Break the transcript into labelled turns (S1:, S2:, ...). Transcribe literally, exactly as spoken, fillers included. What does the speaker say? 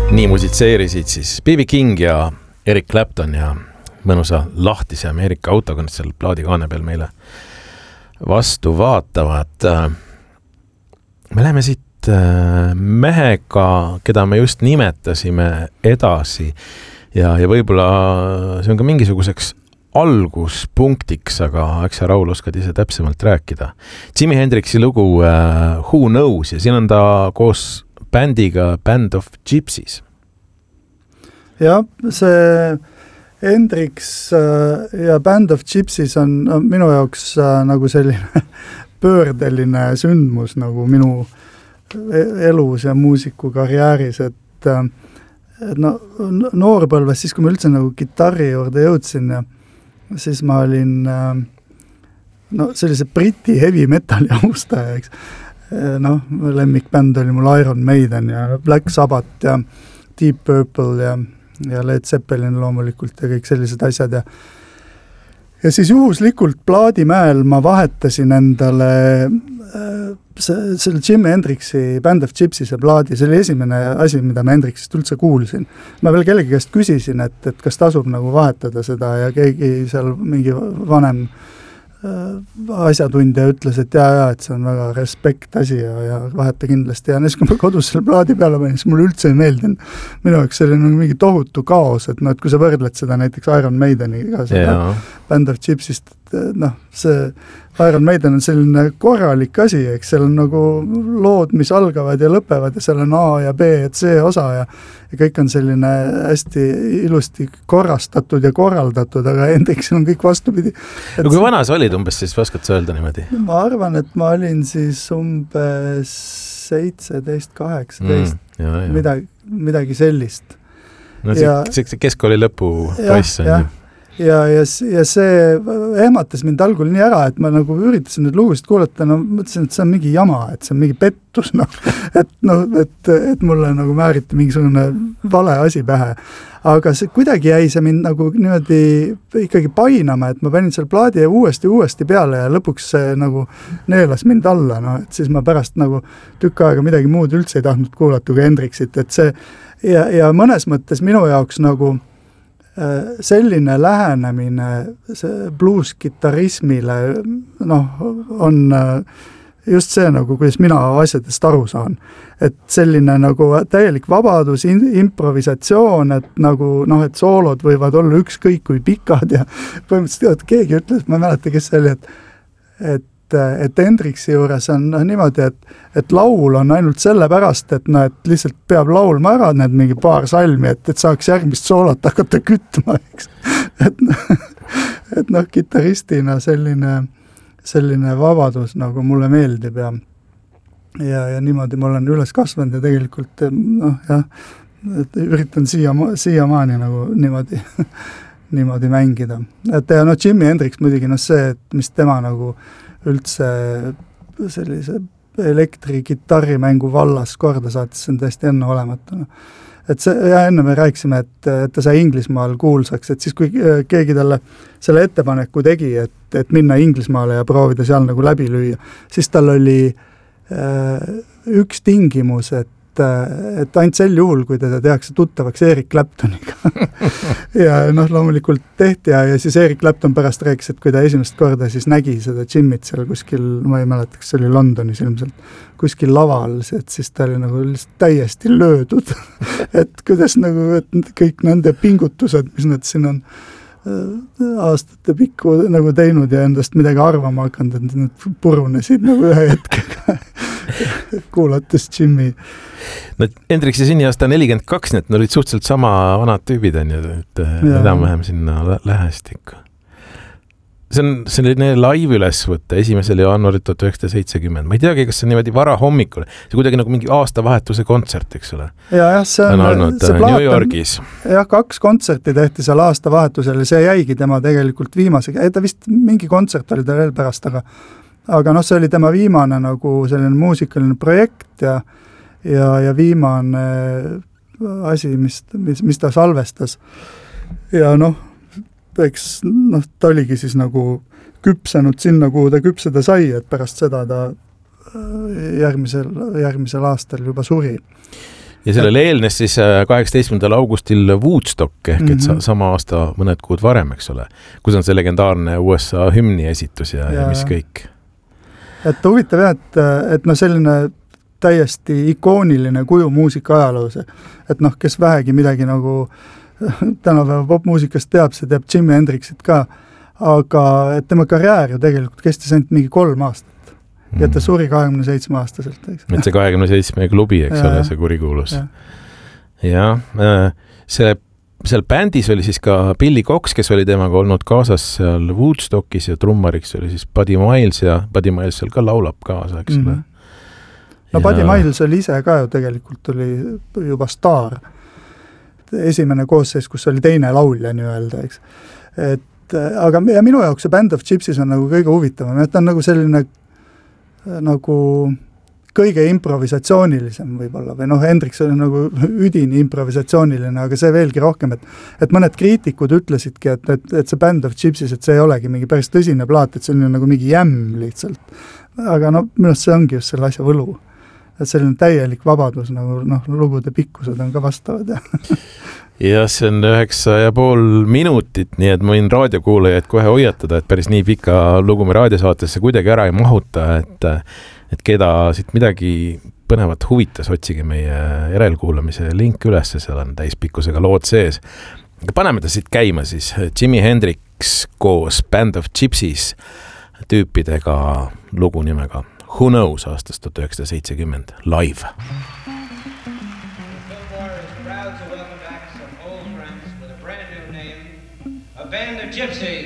S1: Nii musitseerisid siis B B King ja Eric Clapton ja mõnusa lahtise Ameerika autoga nüüd seal plaadikaane peal meile vastu vaatavad. Me läheme siit mehega, keda me just nimetasime edasi ja, ja võib-olla see on ka mingisuguseks alguspunktiks, aga eks sa Raul oskad ise täpsemalt rääkida. Jimi Hendrixi lugu uh, Who Knows ja siin on ta koos bändiga Band of Gypsies.
S2: Ja, see Hendrix ja Band of Gypsies on minu jaoks nagu selline pöördeline sündmus nagu minu elus ja muusikukarjääris, et, et no, noorpõlves, siis kui ma üldse nagu kitarri juurde jõudsin ja siis ma olin no, sellise briti heavy metali austaja, eks. Noh, lemmikbänd oli mul Iron Maiden ja Black Sabbath ja Deep Purple ja, ja Led Zeppelin loomulikult ja kõik sellised asjad ja ja siis juhuslikult Plaadimäel ma vahetasin endale see, selle Jimi Hendrixi Band of Gypsies ja plaadi, see oli esimene asi, mida ma Hendrixist üldse kuulsin. Ma veel kellegi käest küsisin, et, et kas tasub nagu vahetada seda ja keegi seal mingi vanem asjatundja ütles, et jaa, jaa, et see on väga respekt asi ja, ja vaheta kindlasti ja siis kui ma kodus selle plaadi peale panin, siis mulle üldse ei meeldinud. Minu jaoks see oli nagu mingi tohutu kaos, et no, et kui sa võrdled seda näiteks Iron Maideniga, seda yeah. Band of Gypsiest, noh, see Iron Maiden on selline korralik asi, eks seal on nagu lood, mis algavad ja lõpevad ja seal on A ja B ja C osa ja, ja kõik on selline hästi ilusti korrastatud ja korraldatud, aga Hendrixil on kõik vastupidi.
S1: No kui vana sa olid umbes, siis oskad sa öelda niimoodi?
S2: Ma arvan, et ma olin siis umbes seitseteist, kaheksateist, mm, ja, ja. Midagi, midagi sellist.
S1: No see, ja, see, see keskkooli lõpu poiss on ju.
S2: Ja, ja, ja see ehmatas mind algul nii ära, et ma nagu üritasin nüüd lugusid kuulata, no mõtlesin, et see on mingi jama, et see on mingi pettus, no, et, no, et, et mulle nagu määriti mingisugune vale asi pähe. Aga see kuidagi jäi see mind nagu niimoodi ikkagi painama, et ma panin seal plaadi ja uuesti, uuesti peale ja lõpuks see nagu neelas mind alla, no, et siis ma pärast nagu tükk aega midagi muud üldse ei tahtnud kuulata kui Hendrixit, et see ja, ja mõnes mõttes minu jaoks nagu selline lähenemine see blues-gitarismile noh, on just see nagu, kuidas mina asjadest aru saan. Et selline nagu täielik vabadus, improvisatsioon, et nagu noh, et soolod võivad olla ükskõik kui pikad ja põhimõtteliselt keegi ütles, ma ei mäleta, kes see oli, et, et et Hendrixi juures on no, niimoodi, et, et laul on ainult selle pärast, et, no, et lihtsalt peab laulma ära need mingi paar salmi, et, et saaks järgmist soolot hakata kütma, eks. Et, et noh, gitaristina selline, selline vabadus nagu mulle meeldib ja, ja, ja niimoodi ma olen üles kasvanud ja tegelikult noh, jah, et üritan siia, siiamaani nagu niimoodi, niimoodi mängida. Et ja noh, Jimi Hendrix muidugi noh see, et mis tema nagu üldse sellise elektri-gitarrimängu vallas korda saatis, see on täiesti enne olemata. Et see, ja enne me rääkisime, et, et ta sai Inglismaal kuulsaks, et siis kui keegi talle selle ettepaneku tegi, et, et minna Inglismaale ja proovida seal nagu läbi lüüa, siis tal oli äh, üks tingimus, et et ainult sel juhul, kui teda tehakse tuttavaks Eric Claptoniga. ja noh, loomulikult tehti ja, ja siis Eric Clapton pärast rääkis, et kui ta esimest korda siis nägi seda Jimmit seal kuskil, ma ei mäleta, kas see oli Londonis ilmselt, kuskil laval, et siis ta oli nagu täiesti löödud. et kuidas nagu, et kõik nende pingutused, mis nad siin on aastate pikku nagu teinud ja endast midagi arvama hakanud, et nad purunesid nagu ühe hetkega kuulates Jimmy.
S1: No Hendrixi sünniaasta nelikümmend kaks, need olid suhteliselt sama vanad tüübid, on ju, et enam-vähem sinna lähestikku. See on selline live ülesvõtte esimesel jaanuaril tuhat üheksasada seitsekümmend. Ma ei teagi, kas see on niimoodi vara hommikul. See kuidagi nagu mingi aastavahetuse kontsert, eks ole.
S2: Ja, jah, see on,
S1: on olnud see New Yorgis.
S2: Jah, kaks kontserti tehti seal aastavahetusel ja see jäigi tema tegelikult viimase. Ta vist mingi kontsert oli ta veel pärast, aga, aga noh, see oli tema viimane nagu selline muusikaline projekt ja, ja, ja viimane asi, mis, mis, mis ta salvestas. Ja noh, eks noh, ta oligi siis nagu küpsenud sinna, kuhu ta küpseda sai, et pärast seda ta järgmisel, järgmisel aastal juba suri.
S1: ja sellele eelnes siis kaheksateistkümnendal augustil Woodstock ehk et mm-hmm. sama aasta mõned kuud varem, eks ole, kus on see legendaarne U S A hümni esitus ja, ja, ja mis kõik.
S2: Et huvitav jah, et, et no selline täiesti ikooniline kuju muusika ajaloos, et noh, kes vähegi midagi nagu tänapäeva popmuusikast teab, see teab Jimi Hendrixit ka, aga et tema karjäär ju tegelikult kestis ainult mingi kolm aastat mm. ja ta suri kahekümne seitsme aastaselt.
S1: Et see kahekümne seitsme klubi, eks ja, ole, see kurikuulus. Ja, ja see, seal bändis oli siis ka Billy Cox, kes oli temaga olnud kaasas seal Woodstockis ja trummariks oli siis Buddy Miles ja Buddy Miles seal ka laulab kaasa, eks ole. Mm.
S2: No ja... Buddy Miles oli ise ka ju tegelikult oli juba staar. Esimene koosseis, kus oli teine laulja nii-öelda, eks. Et, aga ja minu jaoks see Band of Gypsies on nagu kõige huvitavam, et ta on nagu selline nagu kõige improvisatsioonilisem võib-olla, või noh, Hendrix oli nagu üdini improvisatsiooniline, aga see veelgi rohkem, et, et mõned kriitikud ütlesidki, et, et, et see Band of Gypsies, et see ei olegi mingi päris tõsine plaat, et see on nagu mingi jämm lihtsalt. Aga no minust see ongi just selle asja võlu. Et selline täielik vabadus, nagu noh, lugude pikkused on ka vastavad.
S1: Ja see on üheksa ja pool minutit, nii et ma võin raadiokuulajaid kohe hoiatada, et päris nii pika lugu me raadiosaatesse kuidagi ära ei mahuta, et, et keda siit midagi põnevat huvitas, otsige meie järelkuulamise link üles, seal on täispikkusega lood sees. Paneme ta siit käima siis, Jimi Hendrix koos Band of Gypsies tüüpidega lugu nimega Who Knows aastast tuhat üheksasada seitsekümmend live.
S3: Fillmore is proud to welcome back some old friends with a brand new name, a Band of Gypsies.